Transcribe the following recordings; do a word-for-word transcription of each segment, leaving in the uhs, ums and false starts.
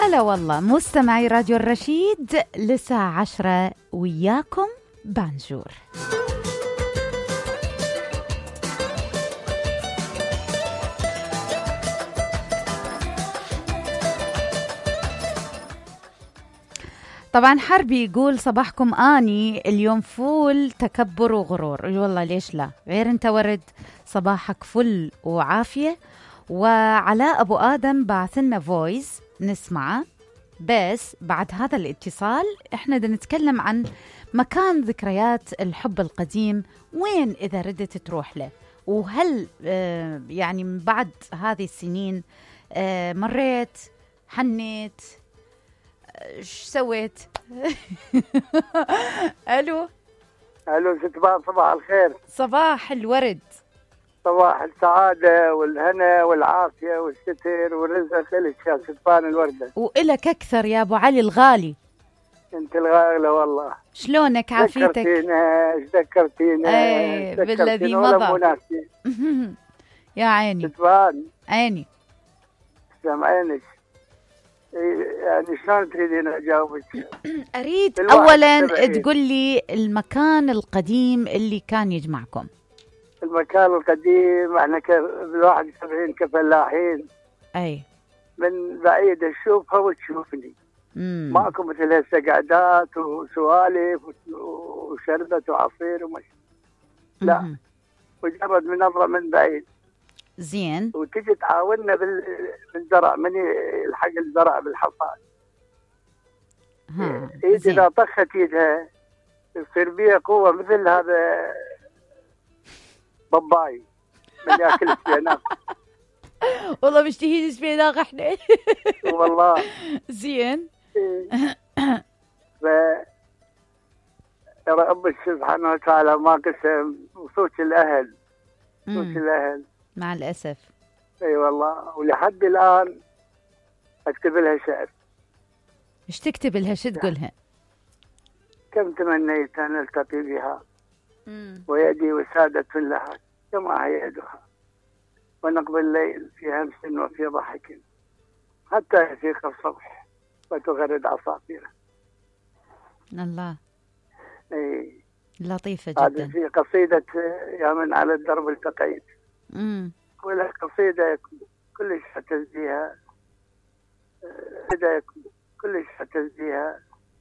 هلا والله مستمعي راديو الرشيد، لساعة عشرة وياكم بانجور. طبعا حربي يقول صباحكم آني اليوم فول تكبر وغرور. والله ليش لا، غير انت ورد صباحك فل وعافية. وعلاء أبو آدم بعثنا فويس نسمعه، بس بعد هذا الاتصال احنا بدنا نتكلم عن مكان ذكريات الحب القديم، وين إذا ردت تروح له، وهل آه يعني من بعد هذه السنين آه مريت حنيت ايش سويت؟ الو الو ستبان، صباح الخير. صباح الورد، صباح السعادة والهنا والعافية والستر والرزق لك يا ستبان الوردة، وإلك أكثر يا أبو علي الغالي. انت الغالة والله. شلونك عافيتك؟ ذكرتينا ايش ذكرتينا ايه بالذي مضى. يا عيني ستبان، عيني سامعينك. يعني شلون تريدين اجاوبك؟ اريد اولا تقول لي المكان القديم اللي كان يجمعكم. المكان القديم احنا بالواحد وسبعين كفلاحين، اي من بعيد اشوفها وتشوفني. ماكو مثل هسه قعدات وسوالف وشربة وعصير ومش، لا مجرد من نظرة من بعيد. زين. وتجي تعاوننا بالزرع، من الحق الزرع بالحصاد. ها ايد اذا طخت ايدها يصير بيها قوه مثل هذا باباي من ياكل السبيناق. والله مشتهين السبيناق احنا. والله. زين. ف رب سبحانه وتعالى ما قسم وصوت الاهل، صوت الاهل مع الاسف. اي أيوة والله. ولحد الان اكتب لها شعر. ايش تكتب لها؟ شو تقولها؟ كم تمنيت ان التقي بها ويدي وسادة لها كما هي يدها، ونقضي الليل في همس وفي ضحك حتى يفيق الصبح وتغرد عصافيره. الله. اي لطيفة جدا. هذه في قصيدة يا من على الدرب التقيت. امم ولا قصيدة كلش اعتز بها، كلش اعتز بها.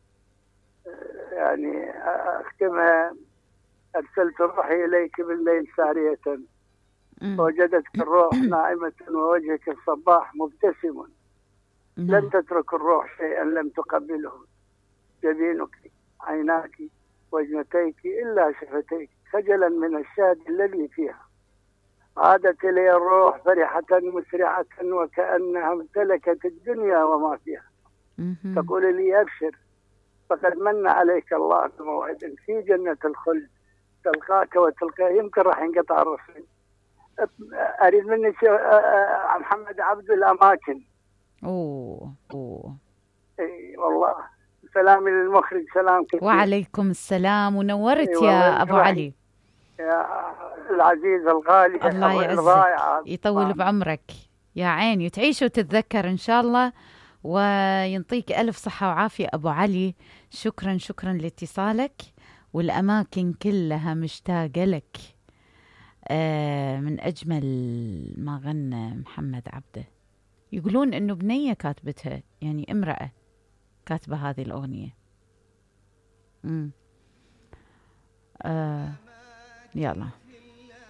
يعني اختمها: ارسلت روحي اليك بالليل سارية، وجدتك الروح نائمة ووجهك الصباح مبتسم. لم تترك الروح شيئا لم تقبله، جبينك عيناك وجنتيك إلا شفتيك، خجلا من الشهد الذي فيها. عادت إلي الروح فرحة مسرعة وكأنها امتلكت الدنيا وما فيها. تقول لي أبشر فقد من عليك الله بموعد في جنة الخلد، تلقاك وتلقى. يمكن راح ينقطع الرسل. أريد منك محمد عبد الأماكن. أوه أوه. اي والله. سلامي للمخرج، سلام كثير. وعليكم السلام، ونورت يا أبو علي. يا العزيز الغالي، الله يعزك يطول بعمرك يا عيني، وتعيش وتتذكر إن شاء الله، وينطيك ألف صحة وعافية أبو علي. شكرا شكرا لاتصالك، والأماكن كلها مشتاقة لك. آه من أجمل ما غنى محمد عبده. يقولون إنه بنية كاتبتها، يعني امرأة كاتبة هذه الأغنية. امم آه يلا